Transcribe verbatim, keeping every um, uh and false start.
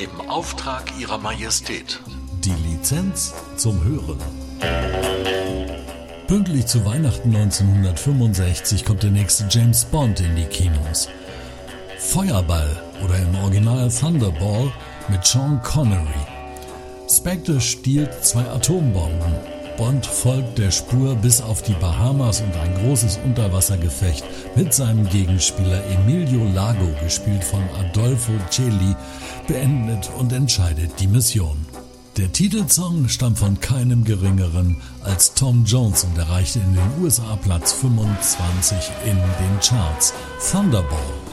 im Auftrag Ihrer Majestät. Die Lizenz zum Hören. Pünktlich zu Weihnachten neunzehnhundertfünfundsechzig kommt der nächste James Bond in die Kinos. Feuerball oder im Original Thunderball mit Sean Connery. Spectre stiehlt zwei Atombomben. Bond folgt der Spur bis auf die Bahamas und ein großes Unterwassergefecht mit seinem Gegenspieler Emilio Largo, gespielt von Adolfo Celi, beendet und entscheidet die Mission. Der Titelsong stammt von keinem Geringeren als Tom Jones und erreichte in den U S A Platz fünfundzwanzig in den Charts. Thunderball.